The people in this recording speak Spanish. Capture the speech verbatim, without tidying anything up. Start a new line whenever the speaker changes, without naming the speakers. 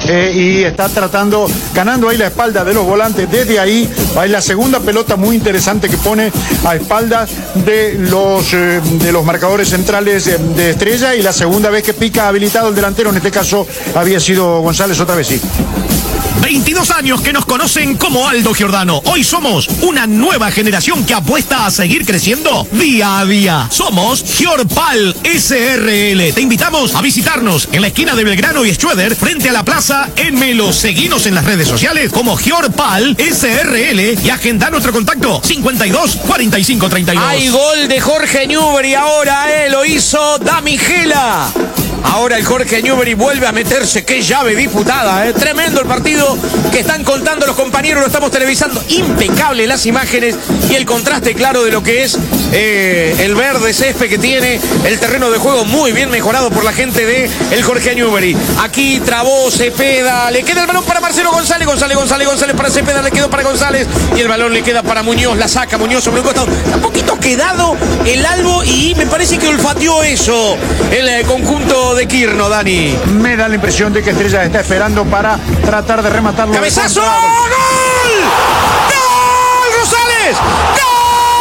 eh, y está tratando, ganando ahí la espalda de los volantes. Desde ahí hay la segunda pelota muy interesante que pone a espaldas de los, eh, de los marcadores centrales eh, de Estrella, y la segunda vez que pica habilitado el delantero, en este caso había sido González, otra vez sí.
veintidós años que nos conocen como Aldo Giordano. Hoy somos una nueva generación que apuesta a seguir creciendo día a día. Somos Giorpal S R L. Te invitamos a visitarnos en la esquina de Belgrano y Schroeder, frente a la plaza en Melo. Seguinos en las redes sociales como Giorpal S R L y agenda nuestro contacto cincuenta y dos, cuarenta y cinco, treinta y dos.
Hay gol de Jorge Newbery ahora, eh, lo hizo Damigela. Ahora el Jorge Newbery vuelve a meterse. Qué llave disputada, ¿eh? Tremendo el partido que están contando los compañeros. Lo estamos televisando. Impecable las imágenes y el contraste claro de lo que es eh, el verde césped que tiene el terreno de juego, muy bien mejorado por la gente de el Jorge Newbery. Aquí trabó Cepeda. Le queda el balón para Marcelo González. González, González, González para Cepeda. Le quedó para González. Y el balón le queda para Muñoz. La saca Muñoz sobre un costado. Está un poquito quedado el Albo y me parece que olfateó eso el eh, conjunto de Quirno, Dani.
Me da la impresión de que Estrella está esperando para tratar de rematarlo.
¡Cabezazo! ¡Gol! ¡Gol! ¡Rosales! ¡Gol!